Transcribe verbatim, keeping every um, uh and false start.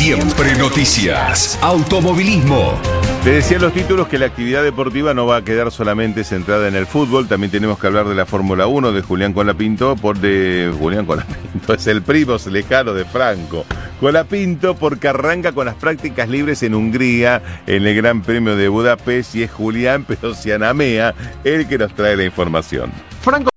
Siempre noticias. Automovilismo. Te decía en los títulos que la actividad deportiva no va a quedar solamente centrada en el fútbol. También tenemos que hablar de la Fórmula uno de Julián Colapinto, por de Julián Colapinto, es el primo lejano de Franco Colapinto, porque arranca con las prácticas libres en Hungría, en el Gran Premio de Budapest, y es Julián Pedocianamea el que nos trae la información. Franco